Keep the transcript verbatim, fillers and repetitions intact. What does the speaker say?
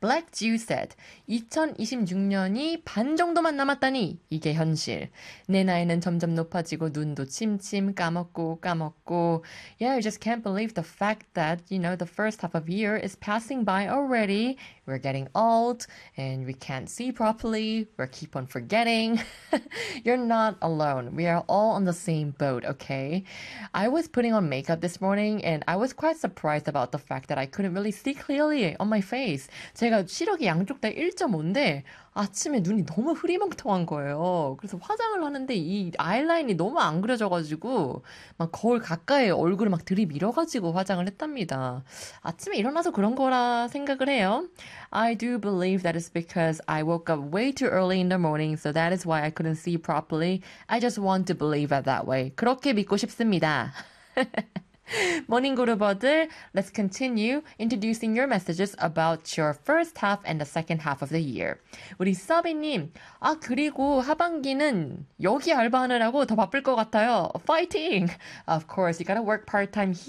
Black Jew said, 이천이십육 년이 반 정도만 남았다니 이게 현실. 내 나이는 점점 높아지고 눈도 침침 까먹고 까먹고. Yeah, I just can't believe the fact that, you know, the first half of year is passing by already. We're getting old and we can't see properly. We keep on forgetting. You're not alone. We are all on the same boat, okay? I was putting on makeup this morning and I was quite surprised about the fact that I couldn't really see clearly on my face. 제가 시력이 양쪽 다 일 점 오인데 아침에 눈이 너무 흐리멍텅한 거예요. 그래서 화장을 하는데 이 아이라인이 너무 안 그려져가지고 막 거울 가까이 얼굴을 막 들이밀어가지고 화장을 했답니다. 아침에 일어나서 그런 거라 생각을 해요. I do believe that it's because I woke up way too early in the morning, so that is why I couldn't see properly. I just want to believe it that way. 그렇게 믿고 싶습니다. Morning Guru버들, let's continue introducing your messages about your first half and the second half of the year. 우리 서비님, 아 그리고 하반기는 여기 알바하느라고 더 바쁠 것 같아요. Fighting! Of course, you gotta work part-time